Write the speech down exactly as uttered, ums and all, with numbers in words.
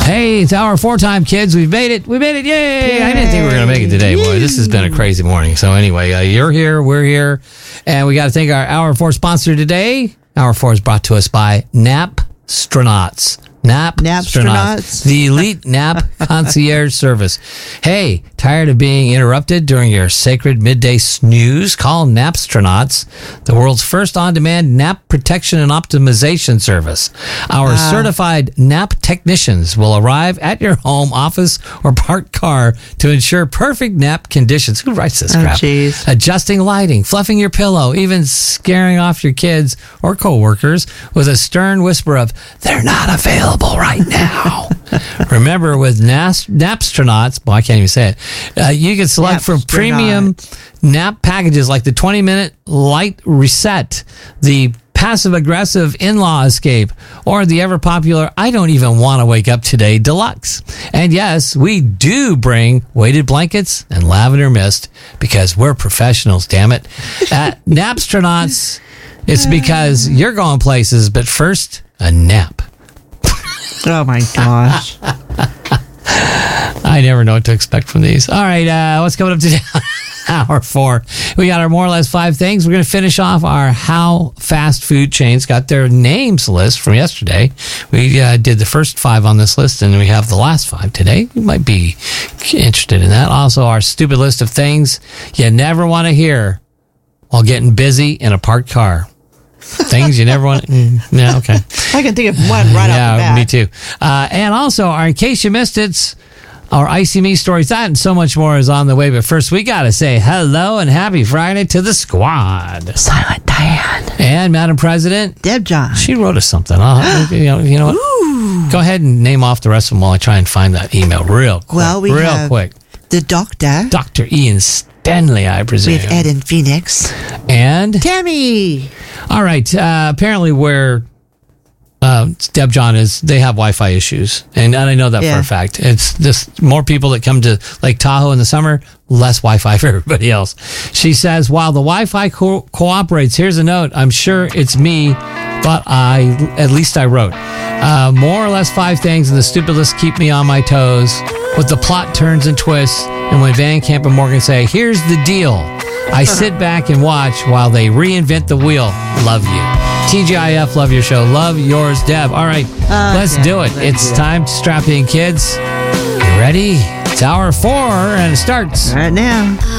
Hey, it's hour four time, kids. We've made it. We made it. Yay. Yay. I didn't think we were going to make it today, boy. This has been a crazy morning. So anyway, uh, you're here. We're here. And we got to thank our hour four sponsor today. Hour four is brought to us by Napstronauts. Nap Napstronauts, the elite nap concierge service. Hey, tired of being interrupted during your sacred midday snooze? Call Napstronauts, the world's first on-demand nap protection and optimization service. Our uh, certified nap technicians will arrive at your home, office, or parked car to ensure perfect nap conditions. Who writes this crap? Oh, adjusting lighting, fluffing your pillow, even scaring off your kids or coworkers with a stern whisper of, they're not available right now. Remember, with Nas- Napstronauts, well, I can't even say it, uh, you can select from premium nap packages like the twenty minute light reset, the passive-aggressive in-law escape, or the ever-popular I don't even want to wake up today deluxe. And yes, we do bring weighted blankets and lavender mist because we're professionals, damn it. At Napstronauts, it's because you're going places, but first, a nap. Oh, my gosh. I never know what to expect from these. All right, uh, what's coming up today? Hour four. We got our more or less five things. We're going to finish off our how fast food chains got their names list from yesterday. We uh, did the first five on this list, and we have the last five today. You might be interested in that. Also, our stupid list of things you never want to hear while getting busy in a parked car. Things you never want to... Mm, yeah, okay. I can think of one right yeah, off the bat. Me too. Uh, and also, our, in case you missed it, our Icy Me stories, that and so much more is on the way. But first, we got to say hello and happy Friday to the squad. Silent Diane. And Madam President. Deb John. She wrote us something. Uh, you, know, you know what? Ooh. Go ahead and name off the rest of them while I try and find that email real quick. Well, we real have quick. The doctor. Doctor Ian Stanley, I presume. With Ed and Phoenix. And? Tammy. All right. Uh, apparently, where uh, Deb John is, they have Wi-Fi issues, and, and I know that yeah. for a fact. It's just more people that come to Lake Tahoe in the summer, less Wi-Fi for everybody else. She says, while the Wi-Fi co- cooperates, here's a note. I'm sure it's me, but I at least I wrote uh, more or less five things, and the stupid list keep me on my toes. With the plot turns and twists, and when Van Camp and Morgan say, "Here's the deal," I sit back and watch while they reinvent the wheel. Love you. T G I F, love your show. Love yours, Deb. All right, uh, let's yeah, do it. It's do time to strap in, kids. You ready? It's hour four, and it starts right now.